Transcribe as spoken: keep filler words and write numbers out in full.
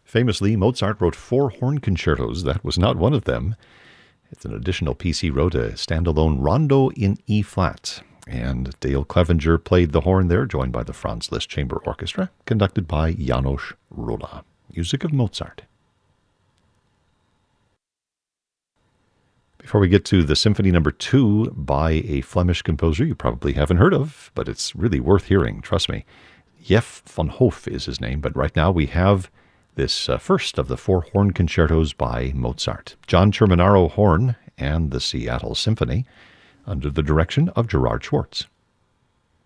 Famously, Mozart wrote four horn concertos. That was not one of them. It's an additional piece he wrote, a standalone rondo in E-flat. And Dale Clevenger played the horn there, joined by the Franz Liszt Chamber Orchestra, conducted by János Róla. Music of Mozart. Before we get to the Symphony Number Two by a Flemish composer you probably haven't heard of, but it's really worth hearing, trust me. Jef van Hoof is his name, but right now we have this uh, first of the four horn concertos by Mozart. John Terminaro horn and the Seattle Symphony under the direction of Gerard Schwartz.